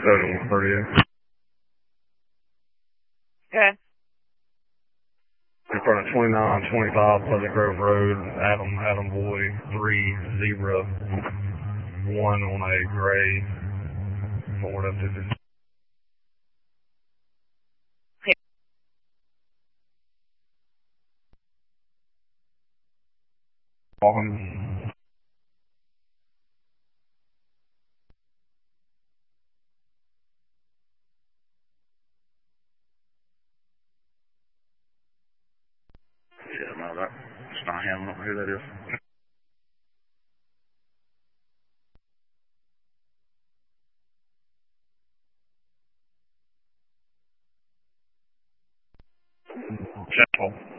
Total 38. Okay. In front of 2925 Pleasant Grove Road, Adam Boy 301 on a gray Ford F-250. Walking. Yeah, no, that's not him. I don't know who that is. Chapel.